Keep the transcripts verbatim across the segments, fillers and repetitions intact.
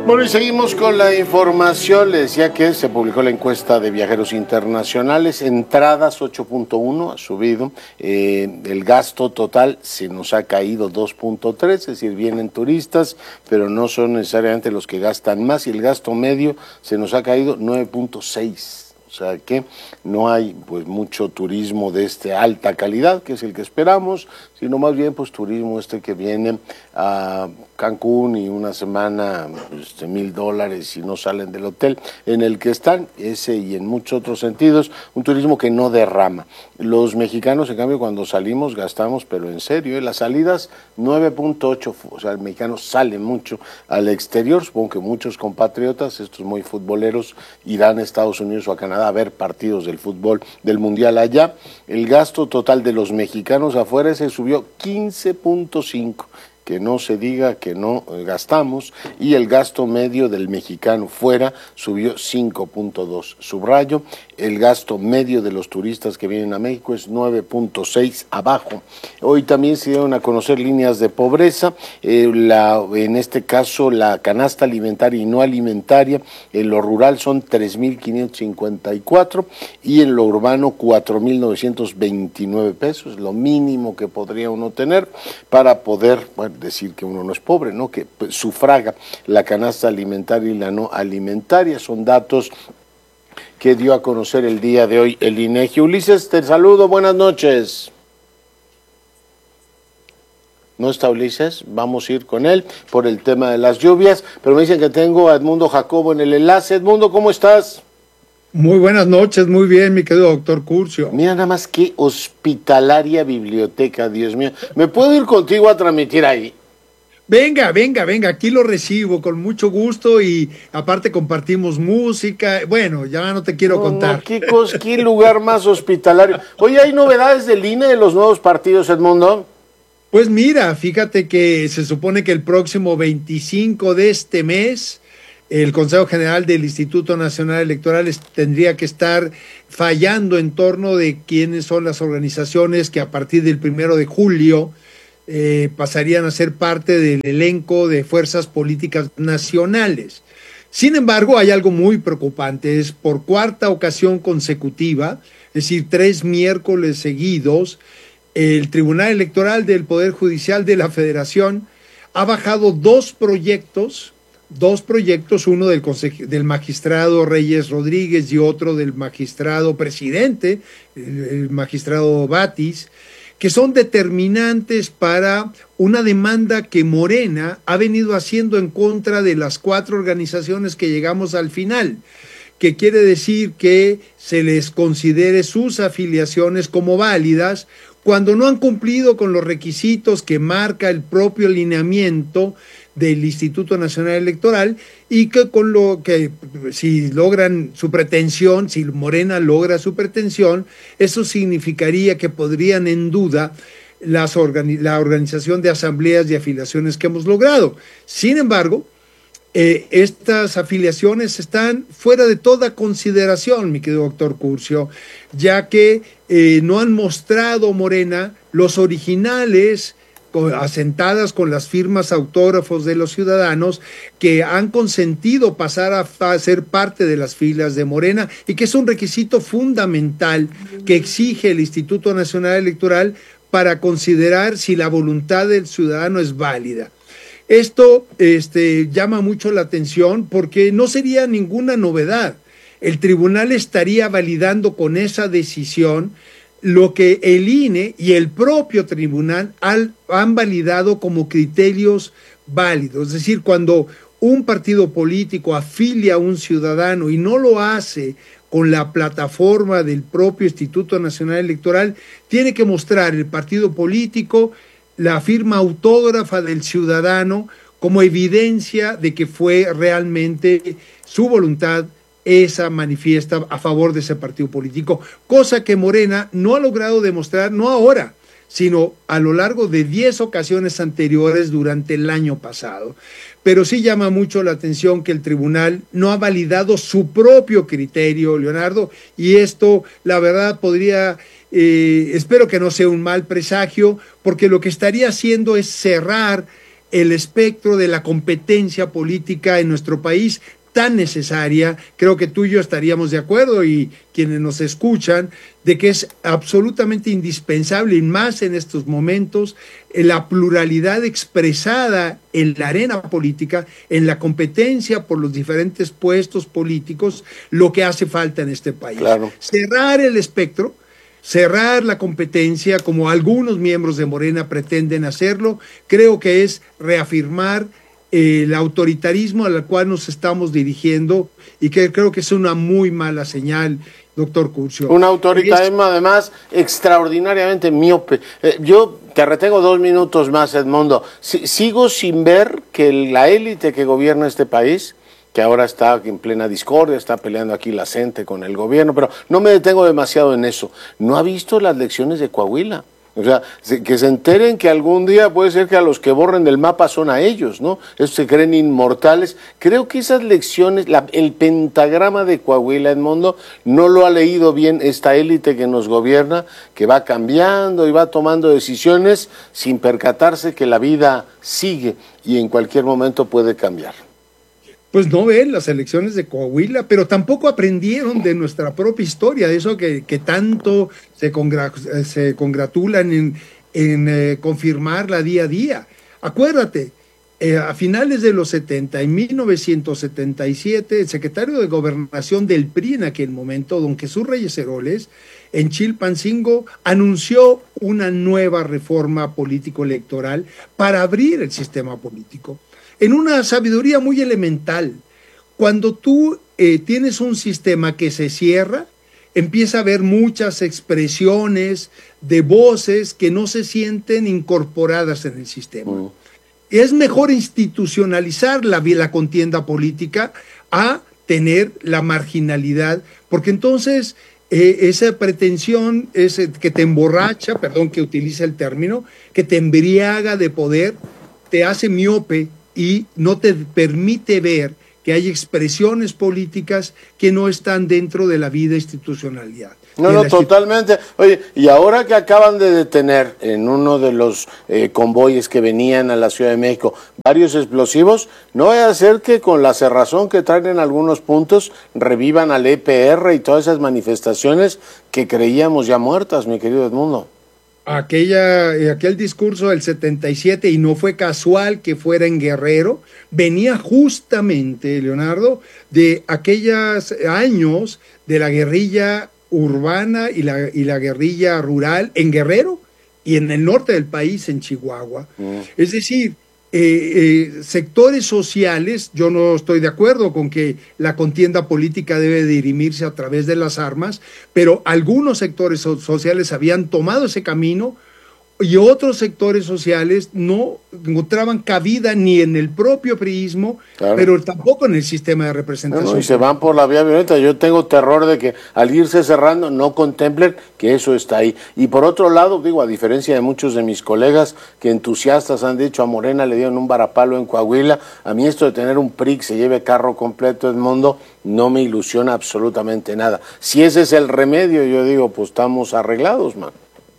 Bueno, y seguimos con la información. Les decía que se publicó la encuesta de viajeros internacionales. Entradas ocho punto uno, ha subido. Eh, el gasto total se nos ha caído dos punto tres, es decir, vienen turistas, pero no son necesariamente los que gastan más. Y el gasto medio se nos ha caído nueve punto seis. O sea que no hay pues mucho turismo de este alta calidad, que es el que esperamos, sino más bien pues turismo este que viene a Cancún y una semana este, mil dólares y no salen del hotel en el que están, ese y en muchos otros sentidos, un turismo que no derrama. Los mexicanos, en cambio, cuando salimos gastamos, pero en serio, ¿eh? Las salidas nueve punto ocho, o sea, el mexicano sale mucho al exterior, supongo que muchos compatriotas, estos muy futboleros, irán a Estados Unidos o a Canadá a ver partidos del fútbol del Mundial allá. El gasto total de los mexicanos afuera se subió quince punto cinco. Que no se diga que no gastamos, y el gasto medio del mexicano fuera subió cinco punto dos. Subrayo, el gasto medio de los turistas que vienen a México es nueve punto seis abajo. Hoy también se dieron a conocer líneas de pobreza, eh, la, en este caso la canasta alimentaria y no alimentaria, en lo rural son tres mil quinientos cincuenta y cuatro y en lo urbano cuatro mil novecientos veintinueve pesos, lo mínimo que podría uno tener para poder, bueno, decir que uno no es pobre, ¿no? Que pues, sufraga la canasta alimentaria y la no alimentaria. Son datos que dio a conocer el día de hoy el INEGI. Ulises, te saludo, buenas noches. No está Ulises, vamos a ir con él por el tema de las lluvias, pero me dicen que tengo a Edmundo Jacobo en el enlace. Edmundo, ¿cómo estás? Muy buenas noches, muy bien, mi querido doctor Curcio. Mira nada más qué hospitalaria biblioteca, Dios mío. ¿Me puedo ir contigo a transmitir ahí? Venga, venga, venga, aquí lo recibo con mucho gusto y aparte compartimos música. Bueno, ya no te quiero no, contar. No, ¿qué, cos, ¿Qué lugar más hospitalario? Oye, ¿hay novedades del I N E de los nuevos partidos, Edmundo? Pues mira, fíjate que se supone que el próximo veinticinco de este mes el Consejo General del Instituto Nacional Electoral tendría que estar fallando en torno de quiénes son las organizaciones que a partir del primero de julio eh, pasarían a ser parte del elenco de fuerzas políticas nacionales. Sin embargo, hay algo muy preocupante, es por cuarta ocasión consecutiva, es decir, tres miércoles seguidos, el Tribunal Electoral del Poder Judicial de la Federación ha bajado dos proyectos Dos proyectos, uno del, del magistrado Reyes Rodríguez y otro del magistrado presidente, el magistrado Batis, que son determinantes para una demanda que Morena ha venido haciendo en contra de las cuatro organizaciones que llegamos al final, que quiere decir que se les considere sus afiliaciones como válidas cuando no han cumplido con los requisitos que marca el propio lineamiento del Instituto Nacional Electoral, y que con lo que si logran su pretensión, si Morena logra su pretensión, eso significaría que podrían en duda las organi- la organización de asambleas y afiliaciones que hemos logrado. Sin embargo, eh, estas afiliaciones están fuera de toda consideración, mi querido doctor Curcio, ya que eh, no han mostrado Morena los originales asentadas con las firmas autógrafos de los ciudadanos que han consentido pasar a, a ser parte de las filas de Morena, y que es un requisito fundamental que exige el Instituto Nacional Electoral para considerar si la voluntad del ciudadano es válida. Esto este, llama mucho la atención porque no sería ninguna novedad. El tribunal estaría validando con esa decisión lo que el I N E y el propio tribunal han, han validado como criterios válidos. Es decir, cuando un partido político afilia a un ciudadano y no lo hace con la plataforma del propio Instituto Nacional Electoral, tiene que mostrar el partido político la firma autógrafa del ciudadano como evidencia de que fue realmente su voluntad esa manifiesta a favor de ese partido político, cosa que Morena no ha logrado demostrar, no ahora, sino a lo largo de diez ocasiones anteriores durante el año pasado. Pero sí llama mucho la atención que el tribunal no ha validado su propio criterio, Leonardo, y esto, la verdad, podría, eh, espero que no sea un mal presagio, porque lo que estaría haciendo es cerrar el espectro de la competencia política en nuestro país, tan necesaria. Creo que tú y yo estaríamos de acuerdo, y quienes nos escuchan, de que es absolutamente indispensable, y más en estos momentos, la pluralidad expresada en la arena política, en la competencia por los diferentes puestos políticos, lo que hace falta en este país. Claro. Cerrar el espectro, cerrar la competencia, como algunos miembros de Morena pretenden hacerlo, creo que es reafirmar el autoritarismo al cual nos estamos dirigiendo, y que creo que es una muy mala señal, doctor Curcio. Un autoritarismo es... además extraordinariamente miope. Eh, yo te retengo dos minutos más, Edmundo. Si, sigo sin ver que la élite que gobierna este país, que ahora está en plena discordia, está peleando aquí la gente con el gobierno, pero no me detengo demasiado en eso, no ha visto las lecciones de Coahuila. O sea, que se enteren que algún día puede ser que a los que borren del mapa son a ellos, ¿no? Estos se creen inmortales. Creo que esas lecciones, la, el pentagrama de Coahuila, Edmundo, no lo ha leído bien esta élite que nos gobierna, que va cambiando y va tomando decisiones sin percatarse que la vida sigue y en cualquier momento puede cambiar. Pues no ven las elecciones de Coahuila, pero tampoco aprendieron de nuestra propia historia, de eso que, que tanto se, congra se congratulan en, en eh, confirmarla día a día. Acuérdate, eh, a finales de los setenta, en mil novecientos setenta y siete, el secretario de Gobernación del P R I en aquel momento, don Jesús Reyes Heroles, en Chilpancingo, anunció una nueva reforma político-electoral para abrir el sistema político. En una sabiduría muy elemental, cuando tú eh, tienes un sistema que se cierra, empieza a haber muchas expresiones de voces que no se sienten incorporadas en el sistema. Mm. Es mejor institucionalizar la, la contienda política a tener la marginalidad, porque entonces eh, esa pretensión ese, que te emborracha, perdón que utilice el término, que te embriaga de poder, te hace miope y no te permite ver que hay expresiones políticas que no están dentro de la vida institucionalidad. No, no, totalmente. Oye, y ahora que acaban de detener en uno de los eh, convoyes que venían a la Ciudad de México varios explosivos, no vaya a ser que con la cerrazón que traen en algunos puntos revivan al E P R y todas esas manifestaciones que creíamos ya muertas, mi querido Edmundo. Aquella, aquel discurso del setenta y siete, y no fue casual que fuera en Guerrero, venía justamente, Leonardo, de aquellos años de la guerrilla urbana y la, y la guerrilla rural en Guerrero y en el norte del país, en Chihuahua. Mm. Es decir, eh, eh, sectores sociales, yo no estoy de acuerdo con que la contienda política debe dirimirse a través de las armas, pero algunos sectores so sociales habían tomado ese camino y otros sectores sociales no encontraban cabida ni en el propio priismo, claro, pero tampoco en el sistema de representación. No, no, y se van por la vía violenta. Yo tengo terror de que al irse cerrando no contemplen que eso está ahí. Y por otro lado, digo, a diferencia de muchos de mis colegas que entusiastas han dicho a Morena le dieron un varapalo en Coahuila, a mí esto de tener un P R I que se lleve carro completo, Edmundo, no me ilusiona absolutamente nada. Si ese es el remedio, yo digo, pues estamos arreglados, man.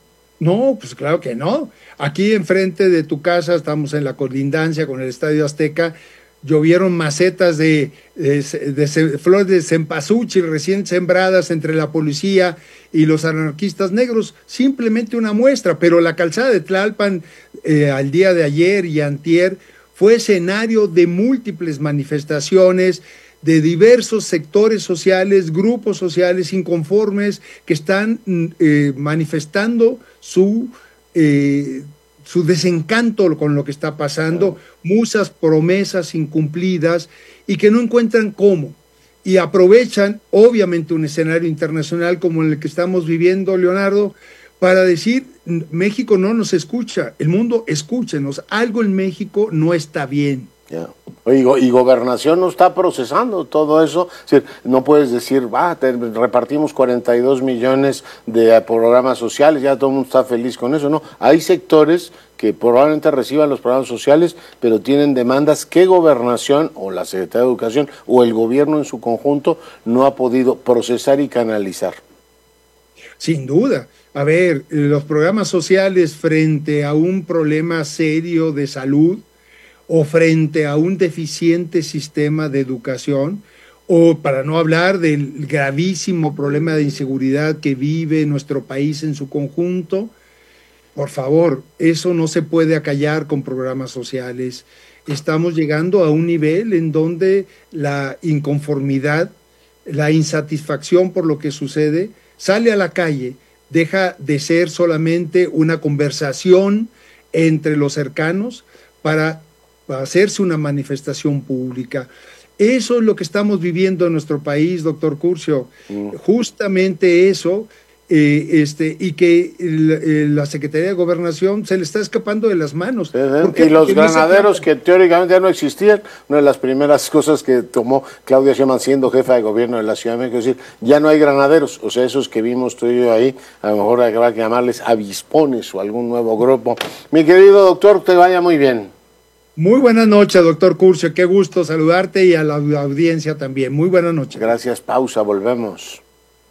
No, pues claro que no. Aquí enfrente de tu casa, estamos en la colindancia con el Estadio Azteca, llovieron macetas de, de, de, de flores de cempasúchil recién sembradas entre la policía y los anarquistas negros, simplemente una muestra, pero la calzada de Tlalpan eh, al día de ayer y antier fue escenario de múltiples manifestaciones de diversos sectores sociales, grupos sociales inconformes que están eh, manifestando su, eh, su desencanto con lo que está pasando, muchas promesas incumplidas y que no encuentran cómo. Y aprovechan, obviamente, un escenario internacional como el que estamos viviendo, Leonardo, para decir, México no nos escucha, el mundo escúchenos, algo en México no está bien. Yeah. Y, y Gobernación no está procesando todo eso. Es decir, no puedes decir, va, te repartimos cuarenta y dos millones de programas sociales, ya todo el mundo está feliz con eso. No, hay sectores que probablemente reciban los programas sociales, pero tienen demandas que Gobernación o la Secretaría de Educación o el gobierno en su conjunto no ha podido procesar y canalizar. Sin duda. A ver, los programas sociales frente a un problema serio de salud, o frente a un deficiente sistema de educación, o para no hablar del gravísimo problema de inseguridad que vive nuestro país en su conjunto. Por favor, eso no se puede acallar con programas sociales. Estamos llegando a un nivel en donde la inconformidad, la insatisfacción por lo que sucede, sale a la calle, deja de ser solamente una conversación entre los cercanos para hacerse una manifestación pública. Eso es lo que estamos viviendo en nuestro país, doctor Curcio. Mm. Justamente eso, eh, este, y que el, la Secretaría de Gobernación se le está escapando de las manos. Sí, sí. Y los granaderos que teóricamente ya no existían, una de las primeras cosas que tomó Claudia Sheinbaum siendo jefa de gobierno de la Ciudad de México, es decir, ya no hay granaderos, o sea, esos que vimos tú y yo ahí, a lo mejor habrá que llamarles avispones o algún nuevo grupo. Mi querido doctor, te vaya muy bien. Muy buenas noches, doctor Curcio. Qué gusto saludarte y a la audiencia también. Muy buenas noches. Gracias. Pausa. Volvemos.